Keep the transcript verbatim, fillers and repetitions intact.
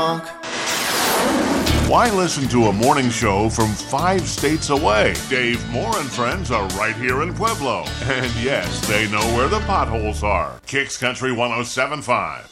Why listen to a morning show from five states away? Dave Moore and friends are right here in Pueblo. And yes, they know where the potholes are. Kicks Country one oh seven point five.